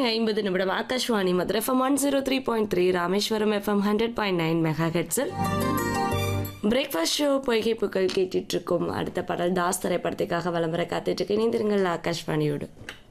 8:50 Akashvani Madurai FM 103.3 Rameswaram FM 100.9 மெகாஹெர்ட்ஸில் breakfast show பொய்கை புகழ் கேட்டுட்டு இருக்கோம். அடுத்த பாடல் தாஸ் திரைப்படத்துக்காக விளம்பர காத்துட்டு இணைந்திருங்கள் ஆகாஷ்வாணியோடு.